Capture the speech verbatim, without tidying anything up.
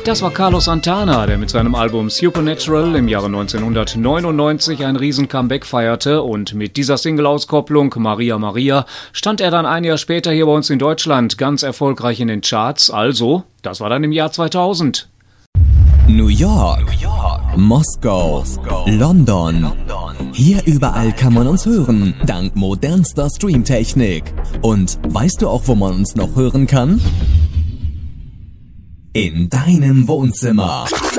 Das war Carlos Santana, der mit seinem Album Supernatural im Jahre neunzehnhundertneunundneunzig ein Riesen-Comeback feierte, und mit dieser Single-Auskopplung Maria Maria stand er dann ein Jahr später hier bei uns in Deutschland ganz erfolgreich in den Charts, also das war dann im Jahr zweitausend. New York, New York, Moskau, Moskau, London. London. Hier überall kann man uns hören, dank modernster Streamtechnik. Und weißt du auch, wo man uns noch hören kann? In deinem Wohnzimmer.